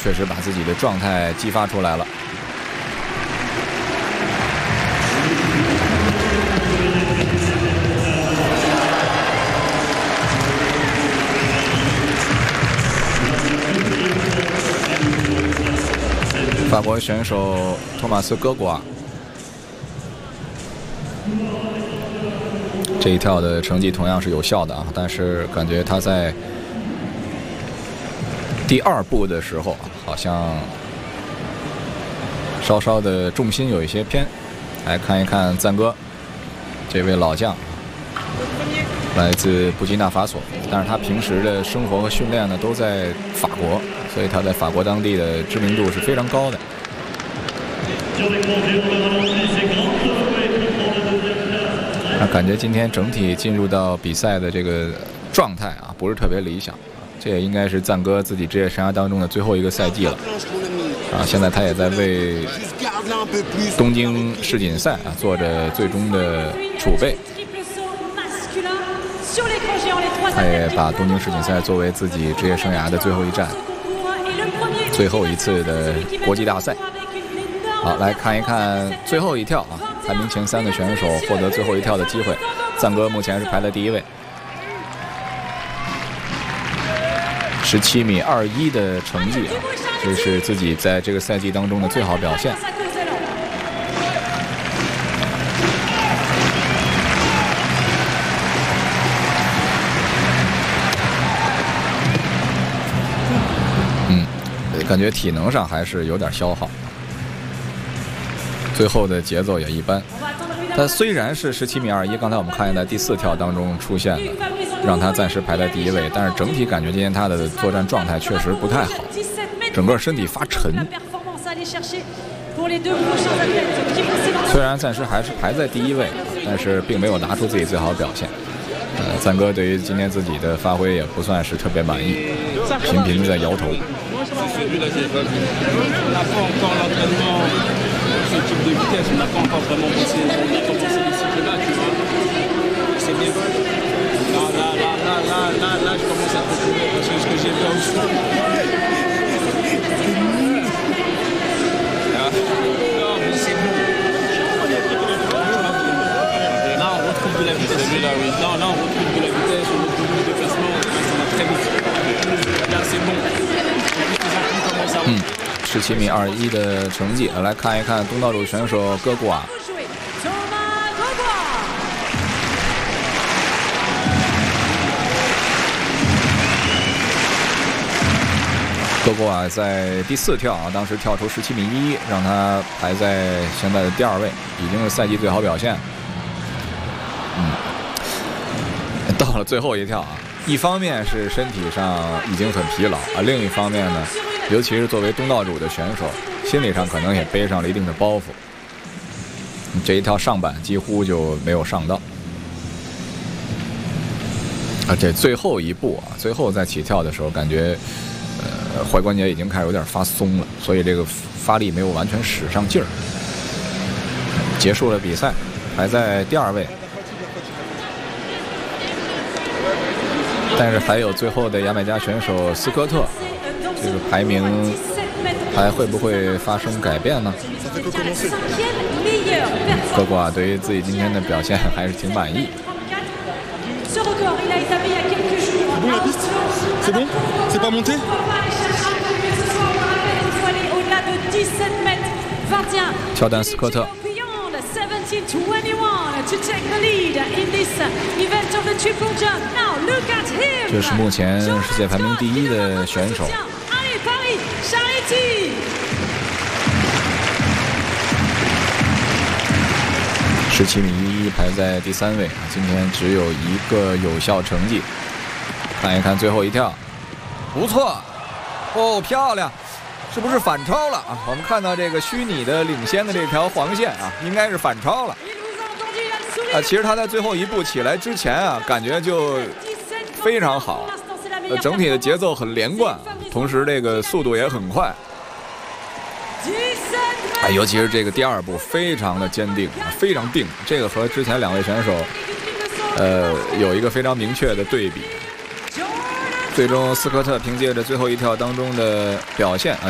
确实把自己的状态激发出来了。法国选手托马斯·戈古尔这一跳的成绩同样是有效的啊，但是感觉他在第2步的时候好像稍稍的重心有一些偏。来看一看赞哥这位老将，来自布基纳法索，但是他平时的生活和训练呢都在法国，所以他在法国当地的知名度是非常高的。感觉今天整体进入到比赛的这个状态啊，不是特别理想。这也应该是赞哥自己职业生涯当中的最后一个赛季了啊！现在他也在为东京世锦赛啊做着最终的储备。他也把东京世锦赛作为自己职业生涯的最后一站，最后一次的国际大赛。好，来看一看最后一跳啊！排名前3的选手获得最后一跳的机会。赞哥目前是排在第1位，17.21米的成绩啊，这是自己在这个赛季当中的最好表现。感觉体能上还是有点消耗，最后的节奏也一般。他虽然是17.21米，刚才我们看见在第4跳当中出现的，让他暂时排在第1位，但是整体感觉今天他的作战状态确实不太好，整个身体发沉。虽然暂时还是排在第1位，但是并没有拿出自己最好的表现。赞哥对于今天自己的发挥也不算是特别满意，频频在摇头。17.21米的成绩，来看一看东道主选手戈古尔。戈古尔在第4跳啊，当时跳出17.11米，让他排在现在的第2位，已经是赛季最好表现。到了最后一跳啊，一方面是身体上已经很疲劳啊，另一方面呢，尤其是作为东道主的选手，心理上可能也背上了一定的包袱。这一跳上板几乎就没有上到啊，这最后一步啊，最后在起跳的时候，感觉踝关节已经开始有点发松了，所以这个发力没有完全使上劲儿。结束了比赛，排在第2位。但是还有最后的牙买加选手斯科特，这个排名还会不会发生改变呢？戈古尔对于自己今天的表现还是挺满意。乔丹斯科特。这是目前世界排名第1的选手。17.11米排在第3位，今天只有一个有效成绩。看一看最后一跳，不错哦，漂亮！是不是反超了啊？我们看到这个虚拟的领先的这条黄线啊，应该是反超了。其实他在最后一步起来之前啊，感觉就非常好，整体的节奏很连贯，同时这个速度也很快。尤其是这个第2步非常的坚定，非常定，这个和之前2位选手有一个非常明确的对比。最终斯科特凭借着最后一跳当中的表现啊，